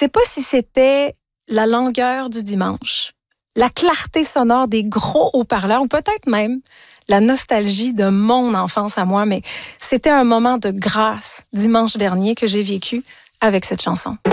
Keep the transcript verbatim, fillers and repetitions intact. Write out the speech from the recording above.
sais pas si c'était la longueur du dimanche, la clarté sonore des gros haut-parleurs ou peut-être même la nostalgie de mon enfance à moi, mais c'était un moment de grâce dimanche dernier que j'ai vécu avec cette chanson.